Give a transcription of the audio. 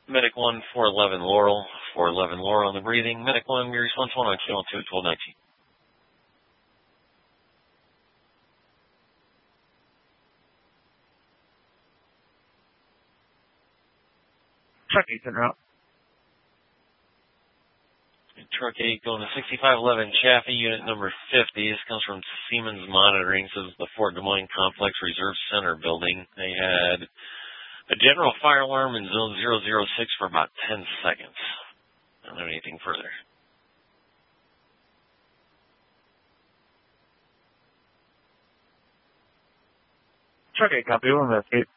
Medic 1, 411 Laurel. 411 Laurel on the breathing. Medic 1, your response 1 on channel 2, 1219. Truck 8's en route. Truck 8 going to 6511 Chaffee, unit number 50. This comes from Siemens Monitoring. This is the Fort Des Moines Complex Reserve Center building. They had a general fire alarm in zone 006 for about 10 seconds. I don't have anything further. Truck 8, copy. We'll investigate.